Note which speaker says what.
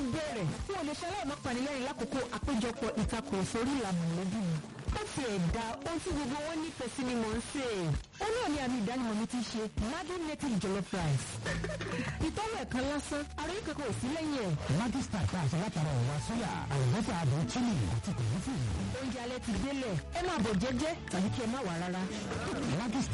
Speaker 1: bẹ̀rẹ̀ fún olùṣẹ́ aláìmọ́ panilẹ́rìn lákòókò àpéjọpọ̀ ìtakùrọ̀sọ orí ìlànà lójú mi. ó ti ẹ̀dá ohun tí gbogbo wọn nífẹ̀ẹ́ sí ni mò ń sè é. ó náà ní àmì ìdánimọ̀ mi ti ṣe Maggi native jollof rice. ìtọ́wọ̀ ẹ̀kan lásán àròyé kankan ò sí lẹ́yìn ẹ̀.
Speaker 2: Maggi star tá a ṣe látara ọ̀wá sóyà àlùbọ́sà àdùn chili àti kòlófù.
Speaker 1: oúnjẹ alẹ́ ti délẹ̀ ẹ máa bọ̀ jẹ́jẹ́ tàbí kí ẹ má wà rárá.
Speaker 2: Maggi star